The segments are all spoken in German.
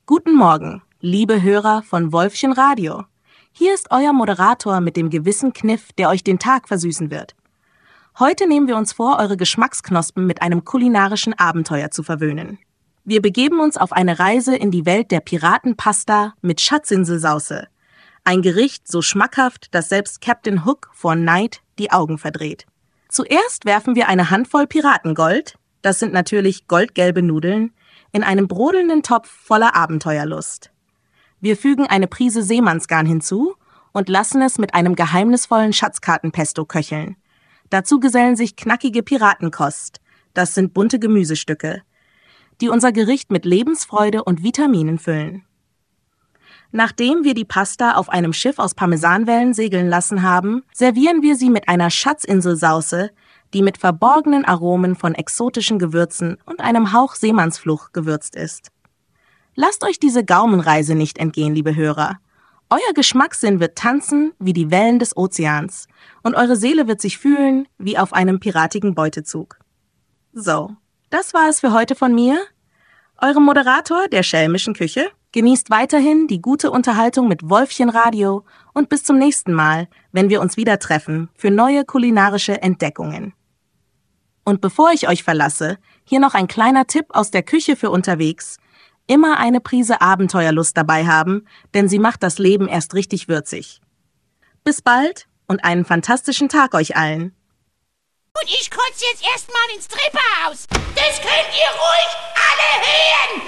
Guten Morgen, liebe Hörer von Wolfchen Radio. Hier ist euer Moderator mit dem gewissen Kniff, der euch den Tag versüßen wird. Heute nehmen wir uns vor, eure Geschmacksknospen mit einem kulinarischen Abenteuer zu verwöhnen. Wir begeben uns auf eine Reise in die Welt der Piratenpasta mit Schatzinselsauce. Ein Gericht so schmackhaft, dass selbst Captain Hook vor Neid die Augen verdreht. Zuerst werfen wir eine Handvoll Piratengold, das sind natürlich goldgelbe Nudeln, in einen brodelnden Topf voller Abenteuerlust. Wir fügen eine Prise Seemannsgarn hinzu und lassen es mit einem geheimnisvollen Schatzkartenpesto köcheln. Dazu gesellen sich knackige Piratenkost, das sind bunte Gemüsestücke, die unser Gericht mit Lebensfreude und Vitaminen füllen. Nachdem wir die Pasta auf einem Schiff aus Parmesanwellen segeln lassen haben, servieren wir sie mit einer Schatzinselsauce, die mit verborgenen Aromen von exotischen Gewürzen und einem Hauch Seemannsfluch gewürzt ist. Lasst euch diese Gaumenreise nicht entgehen, liebe Hörer. Euer Geschmackssinn wird tanzen wie die Wellen des Ozeans und eure Seele wird sich fühlen wie auf einem piratigen Beutezug. So, das war es für heute von mir, eurem Moderator der schelmischen Küche. Genießt weiterhin die gute Unterhaltung mit Wolfchen Radio und bis zum nächsten Mal, wenn wir uns wieder treffen für neue kulinarische Entdeckungen. Und bevor ich euch verlasse, hier noch ein kleiner Tipp aus der Küche für unterwegs. Immer eine Prise Abenteuerlust dabei haben, denn sie macht das Leben erst richtig würzig. Bis bald und einen fantastischen Tag euch allen. Und ich kotze jetzt erstmal ins Treppenhaus. Das könnt ihr ruhig alle hören.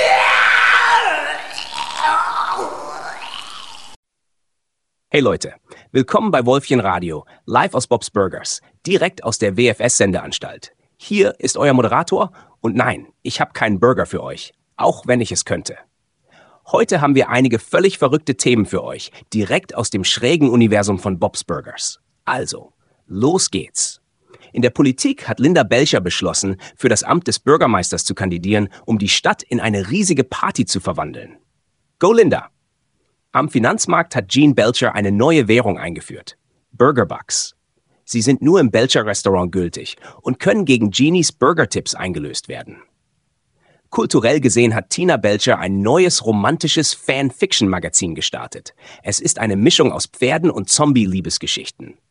Hey Leute, willkommen bei Wolfchen Radio, live aus Bob's Burgers, direkt aus der WFS-Sendeanstalt. Hier ist euer Moderator und nein, ich habe keinen Burger für euch, auch wenn ich es könnte. Heute haben wir einige völlig verrückte Themen für euch, direkt aus dem schrägen Universum von Bob's Burgers. Also, los geht's. In der Politik hat Linda Belcher beschlossen, für das Amt des Bürgermeisters zu kandidieren, um die Stadt in eine riesige Party zu verwandeln. Go Linda! Am Finanzmarkt hat Jean Belcher eine neue Währung eingeführt. Burger Bucks. Sie sind nur im Belcher Restaurant gültig und können gegen Jeanies Burger-Tipps eingelöst werden. Kulturell gesehen hat Tina Belcher ein neues romantisches Fan-Fiction-Magazin gestartet. Es ist eine Mischung aus Pferden und Zombie-Liebesgeschichten.